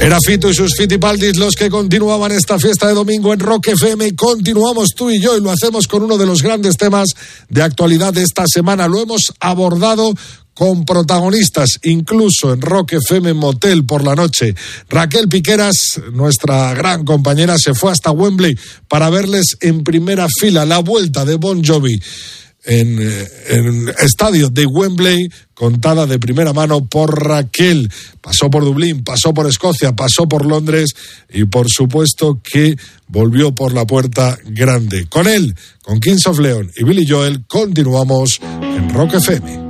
Era Fito y sus Fitipaldis los que continuaban esta fiesta de domingo en Rock FM. Continuamos tú y yo y lo hacemos con uno de los grandes temas de actualidad de esta semana. Lo hemos abordado con protagonistas, incluso en Rock FM Motel por la noche. Raquel Piqueras, nuestra gran compañera, se fue hasta Wembley para verles en primera fila la vuelta de Bon Jovi en el estadio de Wembley, contada de primera mano por Raquel. Pasó por Dublín, pasó por Escocia, pasó por Londres y por supuesto que volvió por la puerta grande. Con él, con Kings of Leon y Billy Joel, continuamos en Rock FM.